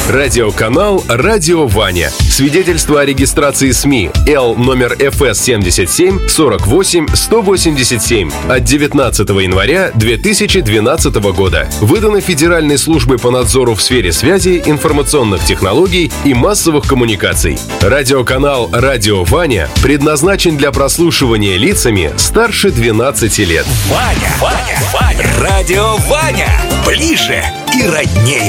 Радиоканал «Радио Ваня». Свидетельство о регистрации СМИ Л номер ФС 77 48 187 от 19 января 2012 года. Выдано Федеральной службой по надзору в сфере связи, информационных технологий и массовых коммуникаций. Радиоканал «Радио Ваня» предназначен для прослушивания лицами старше 12 лет. Ваня. Радио Ваня. Ближе и роднее.